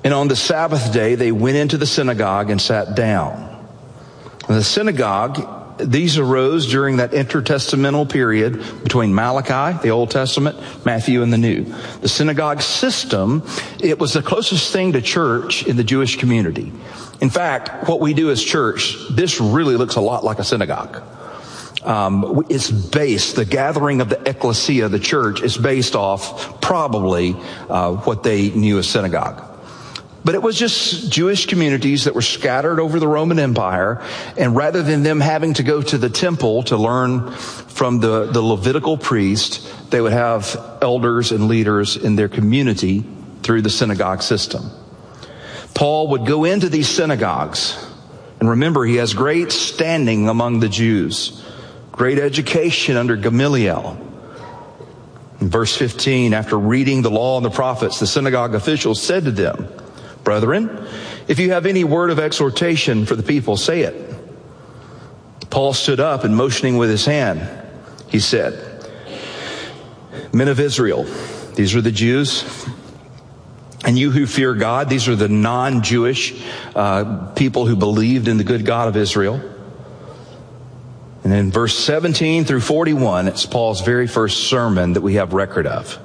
And on the Sabbath day, they went into the synagogue and sat down. And the synagogue, these arose during that intertestamental period between Malachi, the Old Testament, Matthew, and the New. The synagogue system, it was the closest thing to church in the Jewish community. In fact, what we do as church, this really looks a lot like a synagogue. It's based, the gathering of the ecclesia, the church, is based off probably what they knew as synagogue. But it was just Jewish communities that were scattered over the Roman Empire, and rather than them having to go to the temple to learn from the Levitical priest, they would have elders and leaders in their community through the synagogue system. Paul would go into these synagogues, and remember, he has great standing among the Jews, great education under Gamaliel. In verse 15, after reading the law and the prophets, the synagogue officials said to them, "Brethren, if you have any word of exhortation for the people, say it." Paul stood up and motioning with his hand, he said, "Men of Israel," these are the Jews, "and you who fear God," these are the non-Jewish people who believed in the good God of Israel. And in verse 17 through 41, it's Paul's very first sermon that we have record of.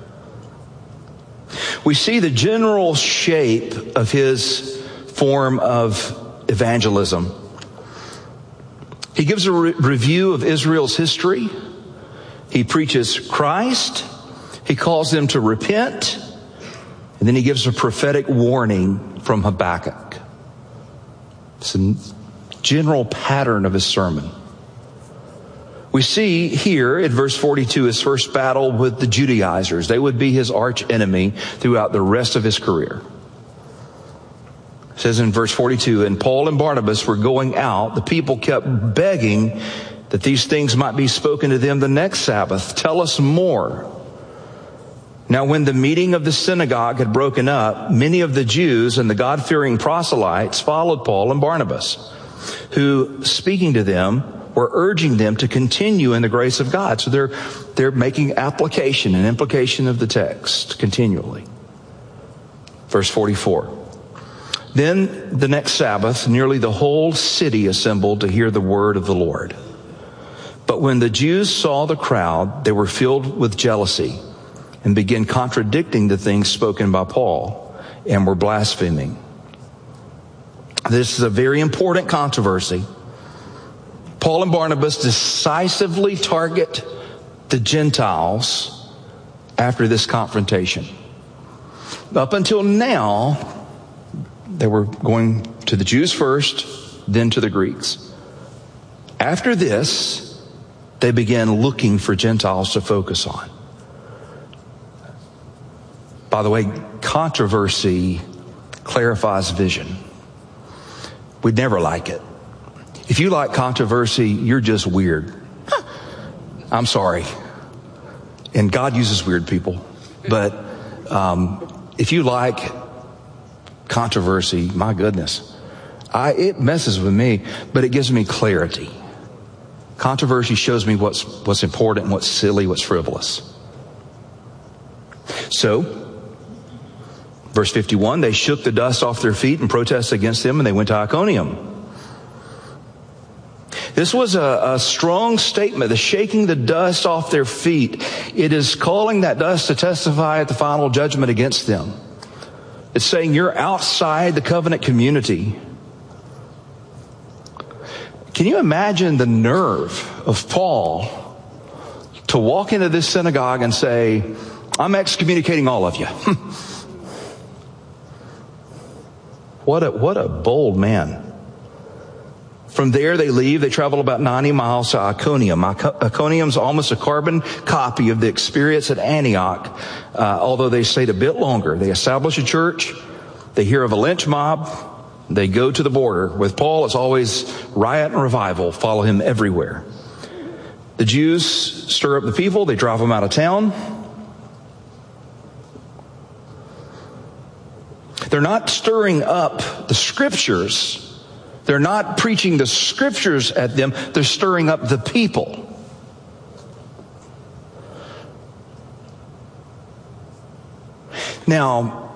We see the general shape of his form of evangelism. He gives a review of Israel's history. He preaches Christ. He calls them to repent. And then he gives a prophetic warning from Habakkuk. It's a general pattern of his sermon. We see here in verse 42 his first battle with the Judaizers. They would be his arch enemy throughout the rest of his career. It says in verse 42, "And Paul and Barnabas were going out. The people kept begging that these things might be spoken to them the next Sabbath. Tell us more." Now when the meeting of the synagogue had broken up, many of the Jews and the God-fearing proselytes followed Paul and Barnabas, who, speaking to them, were urging them to continue in the grace of God. So they're making application and implication of the text continually. Verse 44. Then the next Sabbath, nearly the whole city assembled to hear the word of the Lord. But when the Jews saw the crowd, they were filled with jealousy and began contradicting the things spoken by Paul and were blaspheming. This is a very important controversy. Paul and Barnabas decisively target the Gentiles after this confrontation. Up until now, they were going to the Jews first, then to the Greeks. After this, they began looking for Gentiles to focus on. By the way, controversy clarifies vision. We'd never like it. If you like controversy, you're just weird. I'm sorry. And God uses weird people. But if you like controversy, my goodness, it messes with me, but it gives me clarity. Controversy shows me what's important, what's silly, what's frivolous. So, verse 51, they shook the dust off their feet and protested against them, and they went to Iconium. This was a strong statement, the shaking the dust off their feet. It is calling that dust to testify at the final judgment against them. It's saying you're outside the covenant community. Can you imagine the nerve of Paul to walk into this synagogue and say, "I'm excommunicating all of you"? What a bold man. From there they leave. They travel about 90 miles to Iconium. Iconium's almost a carbon copy of the experience at Antioch, although they stayed a bit longer. They establish a church. They hear of a lynch mob. They go to the border. With Paul, it's always riot and revival follow him everywhere. The Jews stir up the people. They drive them out of town. They're not stirring up the scriptures. They're not preaching the scriptures at them. They're stirring up the people. Now,